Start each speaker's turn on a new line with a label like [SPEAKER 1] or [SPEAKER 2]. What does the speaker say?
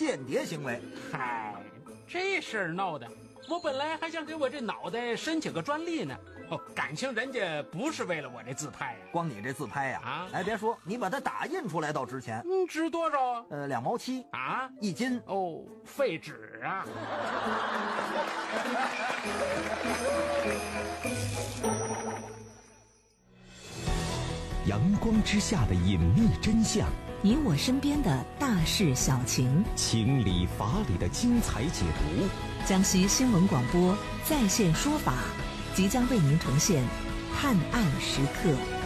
[SPEAKER 1] 间谍行为。
[SPEAKER 2] 嗨，这事儿闹的，我本来还想给我这脑袋申请个专利呢。感情人家不是为了我这自拍呀，
[SPEAKER 1] 光你这自拍呀，哎，别说，你把它打印出来倒值钱。
[SPEAKER 2] 值多少啊
[SPEAKER 1] ？2毛7
[SPEAKER 2] 啊
[SPEAKER 1] ，1斤。
[SPEAKER 2] 哦，废纸啊！
[SPEAKER 3] 阳光之下的隐秘真相，
[SPEAKER 4] 你我身边的大事小情，
[SPEAKER 3] 情理法理的精彩解读。
[SPEAKER 4] 江西新闻广播在线说法即将为您呈现探案时刻。